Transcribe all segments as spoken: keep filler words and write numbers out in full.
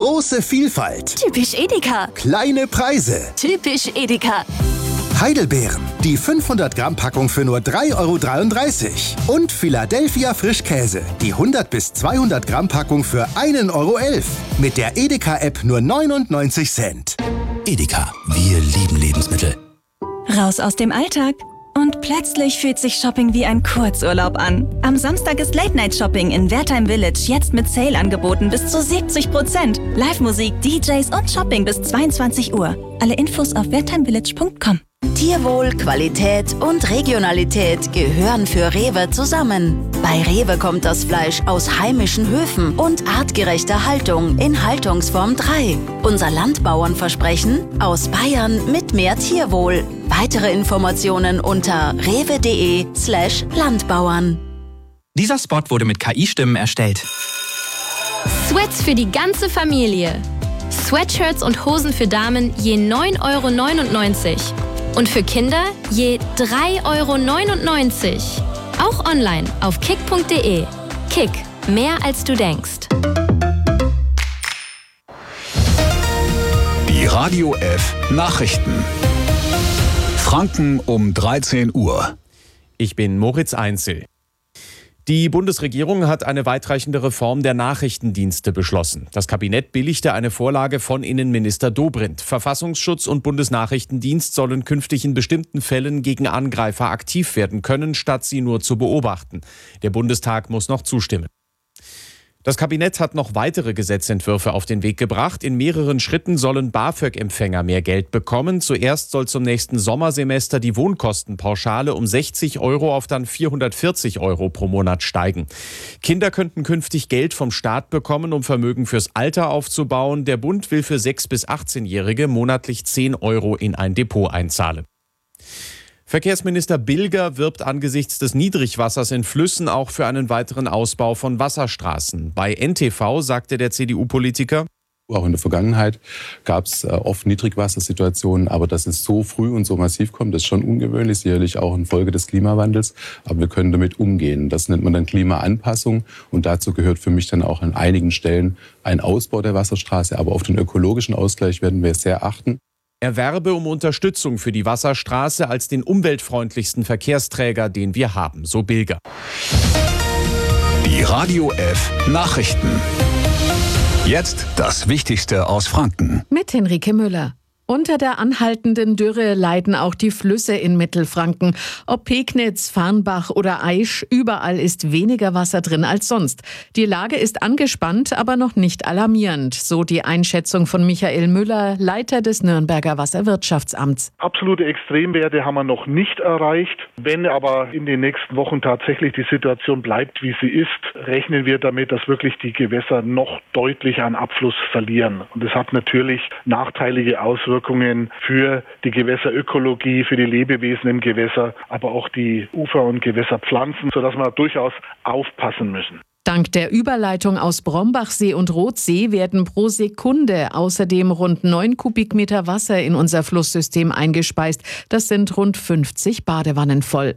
Große Vielfalt. Typisch Edeka. Kleine Preise. Typisch Edeka. Heidelbeeren, die fünfhundert Gramm Packung für nur drei Euro dreiunddreißig. Und Philadelphia Frischkäse, die hundert bis zweihundert Gramm Packung für ein Euro elf. Mit der Edeka-App nur neunundneunzig Cent. Edeka, wir lieben Lebensmittel. Raus aus dem Alltag. Und plötzlich fühlt sich Shopping wie ein Kurzurlaub an. Am Samstag ist Late-Night-Shopping in Wertheim Village jetzt mit Sale-Angeboten bis zu siebzig Prozent. Live-Musik, D Js und Shopping bis zweiundzwanzig Uhr. Alle Infos auf wertheimvillage punkt com. Tierwohl, Qualität und Regionalität gehören für Rewe zusammen. Bei Rewe kommt das Fleisch aus heimischen Höfen und artgerechter Haltung in Haltungsform drei. Unser Landbauernversprechen: aus Bayern mit mehr Tierwohl. Weitere Informationen unter rewe.de slash Landbauern. Dieser Spot wurde mit K I-Stimmen erstellt. Sweats für die ganze Familie. Sweatshirts und Hosen für Damen je neun Euro neunundneunzig. Und für Kinder je drei Euro neunundneunzig. Auch online auf kick punkt de. Kick, mehr als du denkst. Die Radio F Nachrichten. Franken um dreizehn Uhr. Ich bin Moritz Einzel. Die Bundesregierung hat eine weitreichende Reform der Nachrichtendienste beschlossen. Das Kabinett billigte eine Vorlage von Innenminister Dobrindt. Verfassungsschutz und Bundesnachrichtendienst sollen künftig in bestimmten Fällen gegen Angreifer aktiv werden können, statt sie nur zu beobachten. Der Bundestag muss noch zustimmen. Das Kabinett hat noch weitere Gesetzentwürfe auf den Weg gebracht. In mehreren Schritten sollen BAföG-Empfänger mehr Geld bekommen. Zuerst soll zum nächsten Sommersemester die Wohnkostenpauschale um sechzig Euro auf dann vierhundertvierzig Euro pro Monat steigen. Kinder könnten künftig Geld vom Staat bekommen, um Vermögen fürs Alter aufzubauen. Der Bund will für sechs- bis achtzehnjährige monatlich zehn Euro in ein Depot einzahlen. Verkehrsminister Bilger wirbt angesichts des Niedrigwassers in Flüssen auch für einen weiteren Ausbau von Wasserstraßen. Bei N T V sagte der C D U-Politiker: Auch in der Vergangenheit gab es oft Niedrigwassersituationen, aber dass es so früh und so massiv kommt, ist schon ungewöhnlich, sicherlich auch in Folge des Klimawandels. Aber wir können damit umgehen. Das nennt man dann Klimaanpassung und dazu gehört für mich dann auch an einigen Stellen ein Ausbau der Wasserstraße. Aber auf den ökologischen Ausgleich werden wir sehr achten. Er werbe um Unterstützung für die Wasserstraße als den umweltfreundlichsten Verkehrsträger, den wir haben, so Bilger. Die Radio F Nachrichten. Jetzt das Wichtigste aus Franken. Mit Henrike Müller. Unter der anhaltenden Dürre leiden auch die Flüsse in Mittelfranken. Ob Pegnitz, Farnbach oder Aisch, überall ist weniger Wasser drin als sonst. Die Lage ist angespannt, aber noch nicht alarmierend, so die Einschätzung von Michael Müller, Leiter des Nürnberger Wasserwirtschaftsamts. Absolute Extremwerte haben wir noch nicht erreicht. Wenn aber in den nächsten Wochen tatsächlich die Situation bleibt, wie sie ist, rechnen wir damit, dass wirklich die Gewässer noch deutlich an Abfluss verlieren. Und das hat natürlich nachteilige Auswirkungen für die Gewässerökologie, für die Lebewesen im Gewässer, aber auch die Ufer- und Gewässerpflanzen, sodass wir durchaus aufpassen müssen. Dank der Überleitung aus Brombachsee und Rothsee werden pro Sekunde außerdem rund neun Kubikmeter Wasser in unser Flusssystem eingespeist. Das sind rund fünfzig Badewannen voll.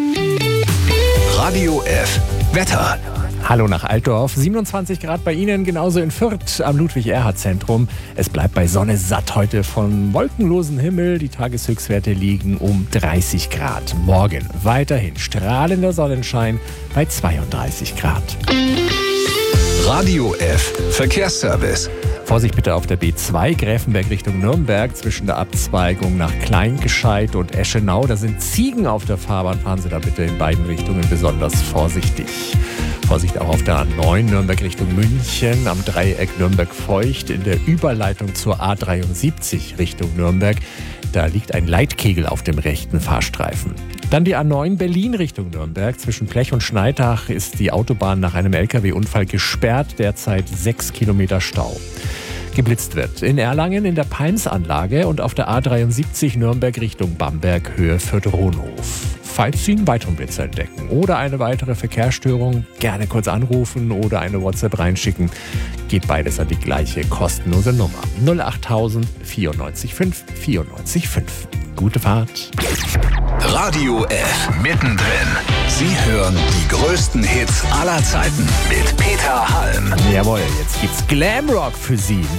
Radio F Wetter. Hallo nach Altdorf, siebenundzwanzig Grad bei Ihnen, genauso in Fürth am Ludwig-Erhard-Zentrum. Es bleibt bei Sonne satt heute von wolkenlosem Himmel. Die Tageshöchstwerte liegen um dreißig Grad. Morgen weiterhin strahlender Sonnenschein bei zweiunddreißig Grad. Radio F Verkehrsservice. Vorsicht bitte auf der B zwei, Gräfenberg Richtung Nürnberg, zwischen der Abzweigung nach Kleingescheit und Eschenau. Da sind Ziegen auf der Fahrbahn. Fahren Sie da bitte in beiden Richtungen besonders vorsichtig. Vorsicht auch auf der A neun, Nürnberg Richtung München, am Dreieck Nürnberg-Feucht, in der Überleitung zur A dreiundsiebzig Richtung Nürnberg. Da liegt ein Leitkegel auf dem rechten Fahrstreifen. Dann die A neun Berlin Richtung Nürnberg. Zwischen Plech und Schneidach ist die Autobahn nach einem L K W-Unfall gesperrt. Derzeit sechs Kilometer Stau. Geblitzt wird in Erlangen in der Palmsanlage und auf der A dreiundsiebzig Nürnberg Richtung Bamberg, Höhe Fürth-Rohnhof. Falls Sie einen weiteren Blitzer entdecken oder eine weitere Verkehrsstörung, gerne kurz anrufen oder eine WhatsApp reinschicken. Geht beides an die gleiche kostenlose Nummer. null achttausend vierundneunzig fünf vierundneunzig fünf. Gute Fahrt. Radio F mittendrin. Sie hören die größten Hits aller Zeiten mit Peter Halm. Jawohl, jetzt gibt's Glamrock für Sie.